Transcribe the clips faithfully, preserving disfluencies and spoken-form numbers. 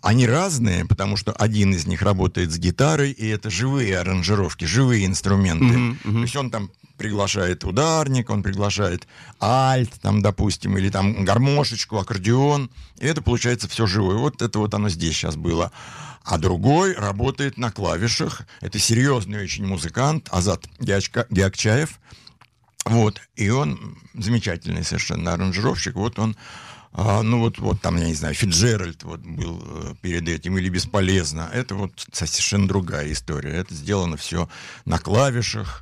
Они разные, потому что один из них работает с гитарой, и это живые аранжировки, живые инструменты. Mm-hmm, mm-hmm. То есть он там приглашает ударник, он приглашает альт, там, допустим, или там гармошечку, аккордеон, и это получается все живое. Вот это вот оно здесь сейчас было. А другой работает на клавишах. Это серьезный очень музыкант, Азат Геакчаев. Вот, и он замечательный совершенно аранжировщик. Вот он, а, ну вот, вот там, я не знаю, Фитджеральд вот был перед этим, или «Бесполезно». Это вот совершенно другая история. Это сделано все на клавишах,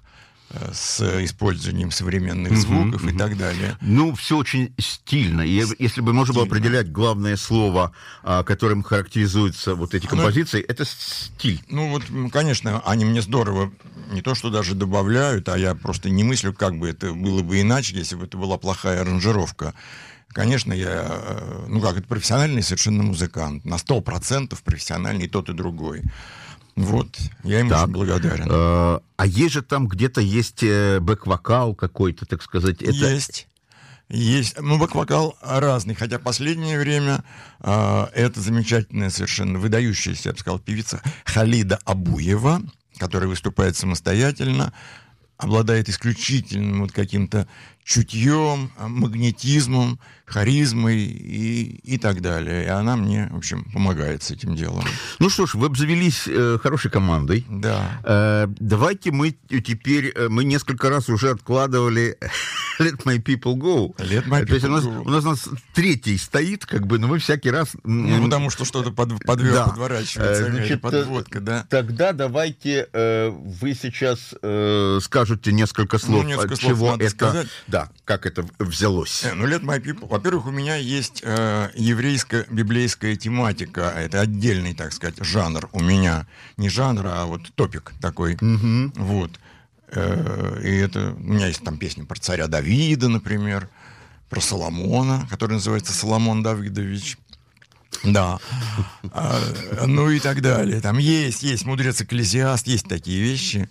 с использованием современных звуков uh-huh, uh-huh. и так далее. Ну, все очень стильно. И если бы можно было определять главное слово, которым характеризуются вот эти композиции, ну, это стиль. Ну, вот, конечно, они мне здорово не то что даже добавляют, а я просто не мыслю, как бы это было бы иначе, если бы это была плохая аранжировка. Конечно, я, ну как, это профессиональный совершенно музыкант. На сто процентов профессиональный и тот, и другой. Вот, я ему так, очень благодарен. Э, а есть же там где-то есть бэк-вокал какой-то, так сказать? Это... Есть, есть. Ну, бэк-вокал разный, хотя последнее время э, это замечательная, совершенно выдающаяся, я бы сказал, певица Халида Абуева, которая выступает самостоятельно, обладает исключительным вот каким-то чутьем, магнетизмом, харизмой и, и так далее. И она мне, в общем, помогает с этим делом. Ну что ж, вы обзавелись э, хорошей командой. Да. Э, давайте мы теперь, мы несколько раз уже откладывали Let My People Go. Let My People То есть у нас, Go. у нас, у нас третий стоит, как бы, но мы всякий раз... Ну, потому что что-то под, подвер, да. подворачивается, Значит, подводка, да. Тогда давайте э, вы сейчас э, скажете несколько слов, ну, несколько от чего слов надо это... сказать. Да, как это взялось. Ну, Let My People. Во-первых, у меня есть э, еврейская библейская тематика. Это отдельный, так сказать, жанр у меня. Не жанр, а вот топик такой. Угу. Вот. Э, и это... У меня есть там песни про царя Давида, например, про Соломона, который называется Соломон Давидович. Да. А, ну и так далее. Там есть, есть мудрец Экклезиаст, есть такие вещи.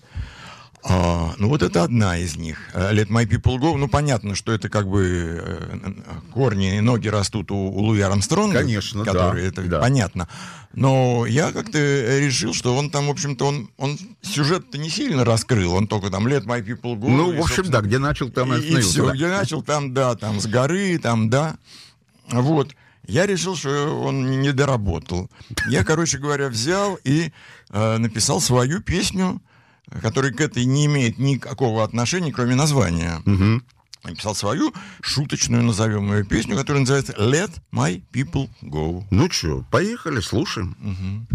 А, ну, вот это одна из них. Let My People Go. Ну, понятно, что это как бы э, корни и ноги растут у, у Луи Армстронга. Конечно, который, да. Это да. понятно. Но я как-то решил, что он там, в общем-то, он, он сюжет-то не сильно раскрыл. Он только там Let My People Go. Ну, и, в общем, да, где начал, там и остановился. И все, да. где начал, там, да, там с горы, там, да. Вот. Я решил, что он не доработал. Я, короче говоря, взял и э, написал свою песню, который к этой не имеет никакого отношения, кроме названия. Угу. Написал свою шуточную, назовем ее, песню, которая называется «Let My People Go». Ну что, поехали, слушаем. Угу.